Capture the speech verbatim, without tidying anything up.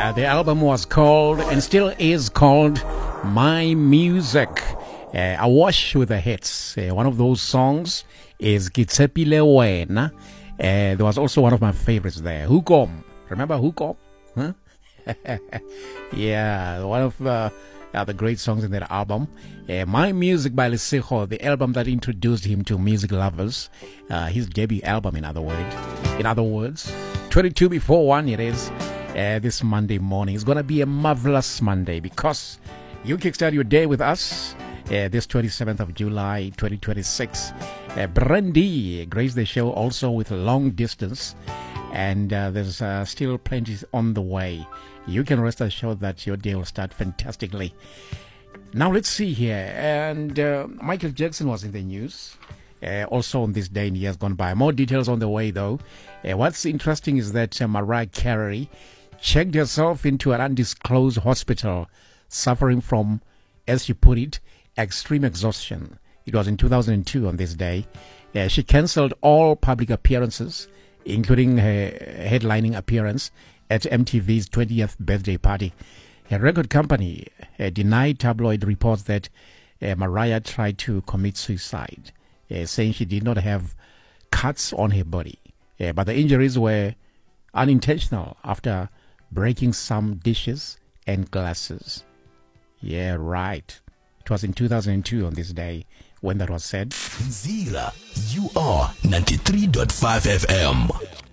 Yeah, the album was called, and still is called, My Music. Uh, Awash with the hits. Uh, one of those songs is Kitsepile Wena. Uh, there was also one of my favorites there, Hukom. Remember Hukom? Huh? Yeah, one of uh, uh, the great songs in that album. Uh, My Music by Lesego, the album that introduced him to music lovers. Uh, his debut album, in other words. In other words, twenty-two before one it is. Uh, this Monday morning. It's going to be a marvelous Monday because you kickstart your day with us uh, this twenty-seventh of July, twenty twenty-six. Uh, Brandy graced the show also with long distance, and uh, there's uh, still plenty on the way. You can rest assured that your day will start fantastically. Now let's see here. And uh, Michael Jackson was in the news. Uh, also on this day in years gone by. More details on the way though. Uh, what's interesting is that uh, Mariah Carey checked herself into an undisclosed hospital suffering from, as she put it, extreme exhaustion. It was in two thousand two on this day. Uh, she cancelled all public appearances, including her headlining appearance at M T V's twentieth birthday party. Her record company uh, denied tabloid reports that uh, Mariah tried to commit suicide, uh, saying she did not have cuts on her body. Uh, but the injuries were unintentional after breaking some dishes and glasses. Yeah, right. It was in two thousand two on this day when that was said. Zira, you are ninety-three point five F M.